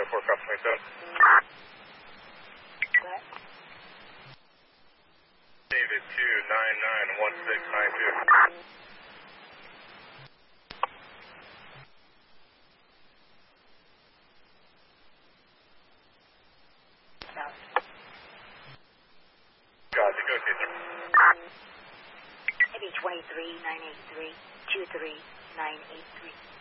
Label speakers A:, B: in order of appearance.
A: 4 Cross 27.
B: What?
A: David 2991692. Gotcha, go Caesar.
B: Maybe 23983, 23983.